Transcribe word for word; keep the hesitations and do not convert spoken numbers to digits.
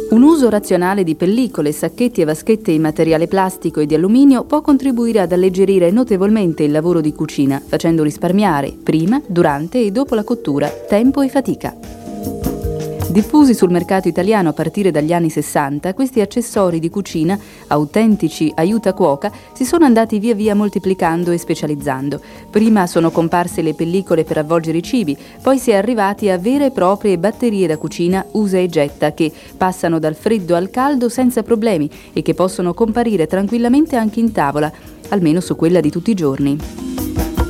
Un uso razionale di pellicole, sacchetti e vaschette in materiale plastico e di alluminio può contribuire ad alleggerire notevolmente il lavoro di cucina, facendo risparmiare prima, durante e dopo la cottura tempo e fatica. Diffusi sul mercato italiano a partire dagli anni sessanta, questi accessori di cucina, autentici aiutacuoca, si sono andati via via moltiplicando e specializzando. Prima sono comparse le pellicole per avvolgere i cibi, poi si è arrivati a vere e proprie batterie da cucina usa e getta che passano dal freddo al caldo senza problemi e che possono comparire tranquillamente anche in tavola, almeno su quella di tutti i giorni.